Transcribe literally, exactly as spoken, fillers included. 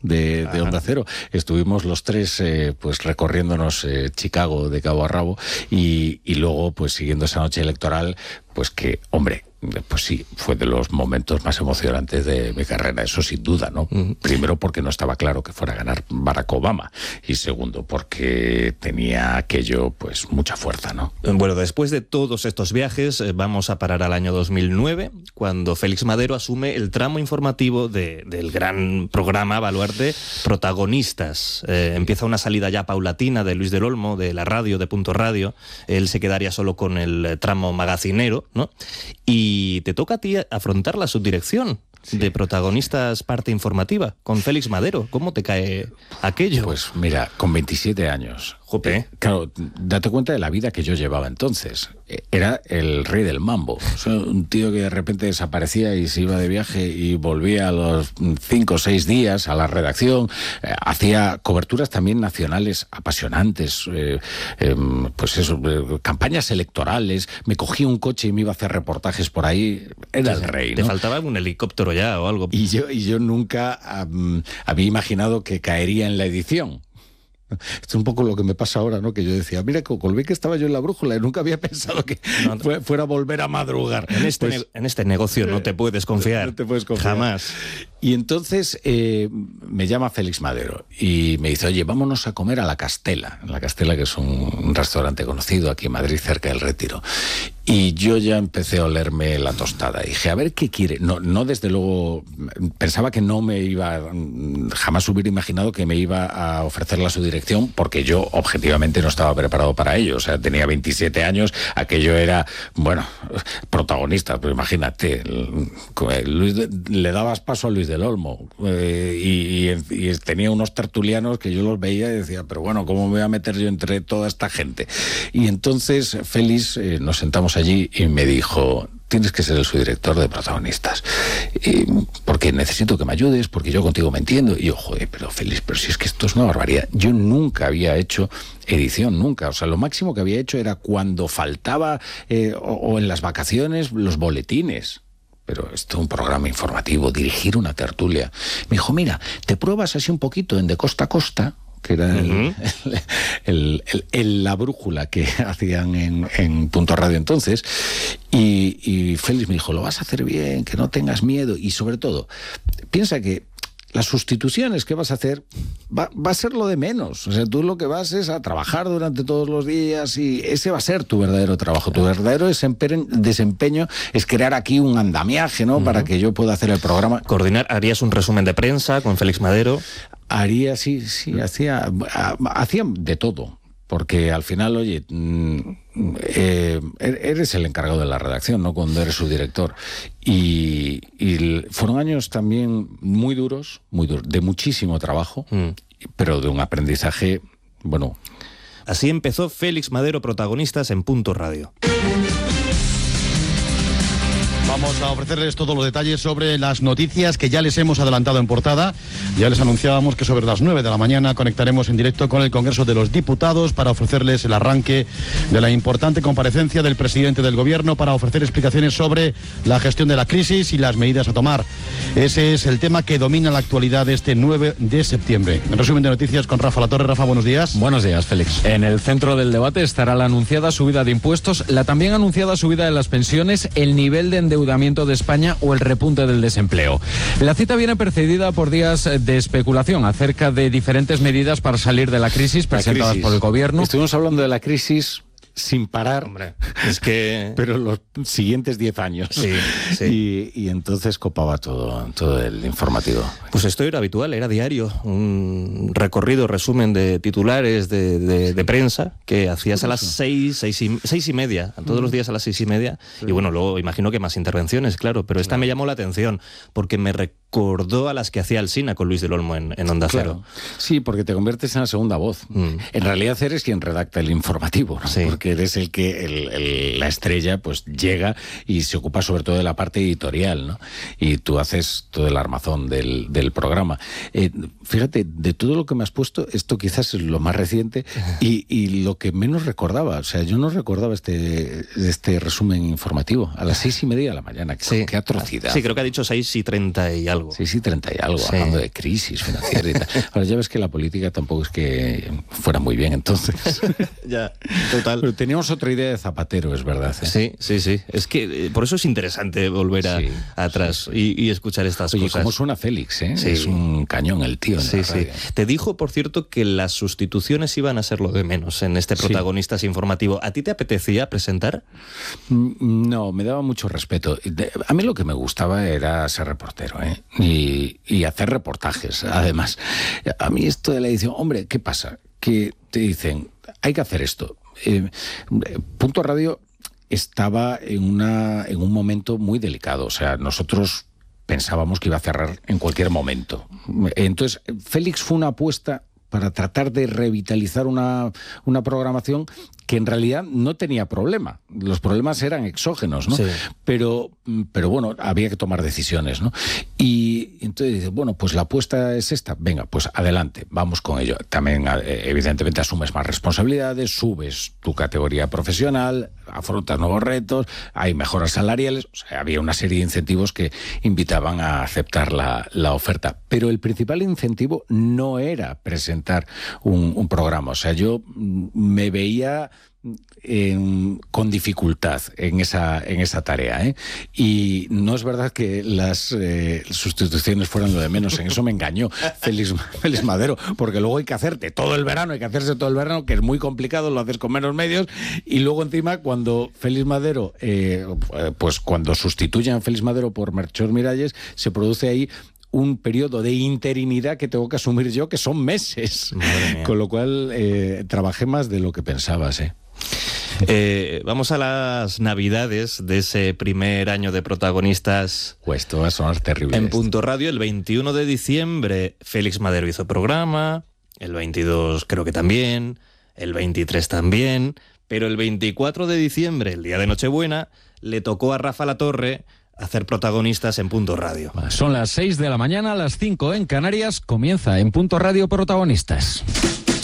de, de Onda Cero. Estuvimos los tres eh, pues recorriéndonos eh, Chicago de cabo a rabo y, y luego pues siguiendo esa noche electoral, pues que, hombre, pues sí, fue de los momentos más emocionantes de mi carrera, eso sin duda, ¿no? Uh-huh. Primero porque no estaba claro que fuera a ganar Barack Obama y segundo porque tenía aquello, pues, mucha fuerza, ¿no? Bueno, después de todos estos viajes vamos a parar al año dos mil nueve, cuando Félix Madero asume el tramo informativo de, del gran programa Baluarte Protagonistas. Eh, empieza una salida ya paulatina de Luis del Olmo, de la radio, de Punto Radio. Él se quedaría solo con el tramo magacinero, ¿no? Y Y te toca a ti afrontar la subdirección sí. de Protagonistas Parte Informativa con Félix Madero. ¿Cómo te cae aquello? Pues mira, con veintisiete años. Jope. Claro, date cuenta de la vida que yo llevaba entonces. Era el rey del mambo. O sea, un tío que de repente desaparecía y se iba de viaje y volvía a los cinco o seis días a la redacción. Eh, hacía coberturas también nacionales apasionantes. Eh, eh, pues eso, eh, campañas electorales. Me cogía un coche y me iba a hacer reportajes por ahí. Era el rey, ¿no? Te faltaba un helicóptero ya o algo. Y yo, y yo nunca um, había imaginado que caería en la edición. Esto es un poco lo que me pasa ahora, ¿no? Que yo decía, mira, colvé que estaba yo en la brújula y nunca había pensado que no, no. fuera a volver a madrugar. En este, pues, ne- en este negocio no te puedes confiar. No te puedes confiar. Jamás. Y entonces eh, me llama Félix Madero y me dice, oye, vámonos a comer a La Castela. La Castela, que es un restaurante conocido aquí en Madrid, cerca del Retiro. Y yo ya empecé a olerme la tostada. Dije, a ver qué quiere. No, no desde luego, pensaba que no me iba, jamás hubiera imaginado que me iba a ofrecer la subdirección, porque yo objetivamente no estaba preparado para ello. O sea, tenía veintisiete años, aquello era, bueno, protagonista, pues imagínate, Luis de, le dabas paso a Luis del Olmo eh, y, y, y tenía unos tertulianos que yo los veía y decía, pero bueno, ¿cómo me voy a meter yo entre toda esta gente? Y entonces Félix, eh, nos sentamos allí y me dijo, tienes que ser el subdirector de Protagonistas, y porque necesito que me ayudes, porque yo contigo me entiendo. Y yo, joder, pero Félix, pero si es que esto es una barbaridad. Yo nunca había hecho edición, nunca. O sea, lo máximo que había hecho era cuando faltaba eh, o, o en las vacaciones los boletines. Pero esto es un programa informativo, dirigir una tertulia. Me dijo, mira, te pruebas así un poquito en De Costa a Costa, que era el, uh-huh. el, el, el, la brújula que hacían en, en Punto Radio entonces, y, y Félix me dijo, lo vas a hacer bien, que no tengas miedo, y sobre todo, piensa que las sustituciones que vas a hacer va, va a ser lo de menos. O sea, tú lo que vas es a trabajar durante todos los días y ese va a ser tu verdadero trabajo. Tu verdadero desempeño, desempeño es crear aquí un andamiaje, ¿no? Uh-huh. Para que yo pueda hacer el programa. Coordinar, harías un resumen de prensa con Félix Madero. Haría, sí, sí, hacía, hacía de todo. Porque al final, oye, eh, eres el encargado de la redacción, ¿no? Cuando eres su director. Y, y fueron años también muy duros, muy duros, de muchísimo trabajo, mm. pero de un aprendizaje, bueno. Así empezó Félix Madero, Protagonistas en Punto Radio. Vamos a ofrecerles todos los detalles sobre las noticias que ya les hemos adelantado en portada. Ya les anunciábamos que sobre las nueve de la mañana conectaremos en directo con el Congreso de los Diputados para ofrecerles el arranque de la importante comparecencia del presidente del Gobierno para ofrecer explicaciones sobre la gestión de la crisis y las medidas a tomar. Ese es el tema que domina la actualidad de este nueve de septiembre. En resumen de noticias con Rafa Latorre. Rafa, buenos días. Buenos días, Félix. En el centro del debate estará la anunciada subida de impuestos, la también anunciada subida de las pensiones, el nivel de endeudamiento de España o el repunte del desempleo. La cita viene precedida por días de especulación acerca de diferentes medidas para salir de la crisis presentadas crisis. por el Gobierno. Estuvimos hablando de la crisis sin parar. Hombre, es que... pero los siguientes diez años. Sí, sí. Y, y entonces copaba todo, todo el informativo. Pues esto era habitual, era diario. Un recorrido, resumen de titulares de, de, sí. de prensa que hacías a las seis, seis y, seis y media, todos mm. los días a las seis y media. Sí. Y bueno, luego imagino que más intervenciones, claro. Pero esta claro. me llamó la atención porque me recordó a las que hacía Alsina con Luis del Olmo en, en Onda Cero. Claro. Sí, porque te conviertes en la segunda voz. Mm. En realidad eres quien redacta el informativo, ¿no? Sí. Porque porque eres el que el, el, la estrella pues llega y se ocupa sobre todo de la parte editorial, ¿no? Y tú haces todo el armazón del, del programa. Eh, fíjate, de todo lo que me has puesto, esto quizás es lo más reciente y, y lo que menos recordaba. O sea, yo no recordaba este, este resumen informativo a las seis y media de la mañana. Qué, sí. qué atrocidad. Sí, creo que ha dicho seis y treinta y algo. seis y treinta y algo, sí. hablando de crisis financiera y tal. Ahora ya ves que la política tampoco es que fuera muy bien entonces. Ya, total. Pero teníamos otra idea de Zapatero, es verdad. ¿eh? Sí, sí, sí. Es que eh, por eso es interesante volver a, sí, atrás sí. Y, y escuchar estas Oye, cosas. ¿cómo suena Félix? ¿eh? Sí. Es un cañón el tío en Sí, la sí. radio. Te dijo, por cierto, que las sustituciones iban a ser lo de menos en este Protagonistas sí. informativo. ¿A ti te apetecía presentar? No, me daba mucho respeto. A mí lo que me gustaba era ser reportero, ¿eh? y, y hacer reportajes, además. A mí esto de la edición, hombre, ¿qué pasa? Que te dicen, hay que hacer esto. Eh, Punto Radio estaba en, una, en un momento muy delicado. O sea, nosotros pensábamos que iba a cerrar en cualquier momento. Entonces, Félix fue una apuesta para tratar de revitalizar una, una programación que en realidad no tenía problema. Los problemas eran exógenos, ¿no? Sí. Pero, pero bueno, había que tomar decisiones, ¿no? Y entonces dices, bueno, pues la apuesta es esta. Venga, pues adelante, vamos con ello. También, evidentemente, asumes más responsabilidades, subes tu categoría profesional, afrontas nuevos retos, hay mejoras salariales. O sea, había una serie de incentivos que invitaban a aceptar la, la oferta. Pero el principal incentivo no era presentar un, un programa. O sea, yo me veía En, con dificultad en esa, en esa tarea, ¿eh? Y no es verdad que las eh, sustituciones fueran lo de menos. En eso me engañó Félix, Félix Madero, porque luego hay que hacerte todo el verano, hay que hacerse todo el verano, que es muy complicado, lo haces con menos medios, y luego encima cuando Félix Madero, eh, pues cuando sustituyen a Félix Madero por Melchor Miralles, se produce ahí un periodo de interinidad que tengo que asumir yo, que son meses. Con lo cual eh, trabajé más de lo que pensabas, ¿eh? Eh, vamos a las navidades de ese primer año de Protagonistas. Pues esto va a sonar terrible. En esto. Punto Radio, el veintiuno de diciembre, Félix Madero hizo programa, el veintidós creo que también, el veintitrés también, pero el veinticuatro de diciembre, el día de Nochebuena, le tocó a Rafa Latorre hacer Protagonistas en Punto Radio. Son las seis de la mañana, las cinco en Canarias, comienza en Punto Radio Protagonistas.